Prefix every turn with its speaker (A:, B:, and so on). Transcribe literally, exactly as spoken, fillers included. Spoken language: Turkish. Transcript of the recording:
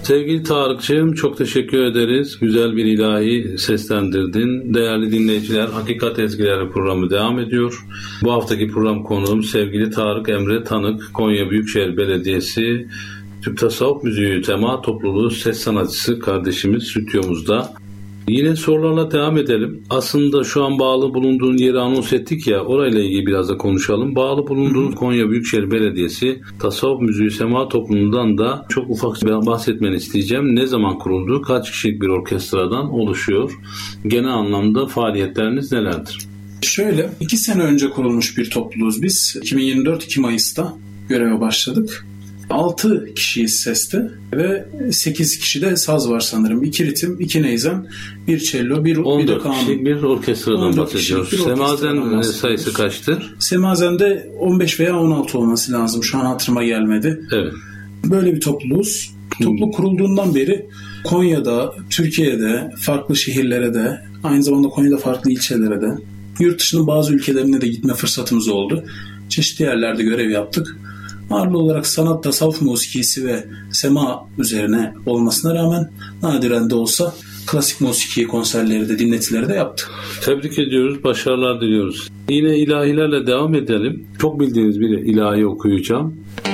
A: Sevgili Tarık'cığım, çok teşekkür ederiz. Güzel bir ilahi seslendirdin. Değerli dinleyiciler, Hakikat Ezgileri programı devam ediyor. Bu haftaki program konuğum sevgili Tarık Emre Tanık, Konya Büyükşehir Belediyesi Türk Tasavvuf Müziği Tema Topluluğu ses sanatçısı kardeşimiz stüdyomuzda. Yine sorularla devam edelim. Aslında şu an bağlı bulunduğun yeri anons ettik ya, orayla ilgili biraz da konuşalım. Bağlı bulunduğun Konya Büyükşehir Belediyesi Tasavvuf Müziği Sema Topluluğundan da çok ufak bahsetmeni isteyeceğim. Ne zaman kuruldu? Kaç kişilik bir orkestradan oluşuyor? Genel anlamda faaliyetleriniz nelerdir?
B: Şöyle, iki sene önce kurulmuş bir topluluğuz biz. iki bin yirmi dört iki Mayıs'ta göreve başladık. altı kişiyiz seste ve sekiz kişi de saz var sanırım. iki ritim, iki neyzen, bir cello, bir, bir de kanun.
A: on dört kişilik bir orkestradan bahsediyoruz. Semazen sayısı kaçtır?
B: Semazen'de on beş veya on altı olması lazım. Şu an hatırıma gelmedi.
A: Evet.
B: Böyle bir topluluğuz. Topluluk kurulduğundan beri Konya'da, Türkiye'de, farklı şehirlere de, aynı zamanda Konya'da farklı ilçelere de, yurt dışının bazı ülkelerine de gitme fırsatımız oldu. Çeşitli yerlerde görev yaptık. Ağırlıklı olarak sanat, tasavvuf musikisi ve sema üzerine olmasına rağmen nadiren de olsa klasik musiki konserleri de, dinletileri de yaptık.
A: Tebrik ediyoruz, başarılar diliyoruz. Yine ilahilerle devam edelim. Çok bildiğiniz bir ilahi okuyacağım.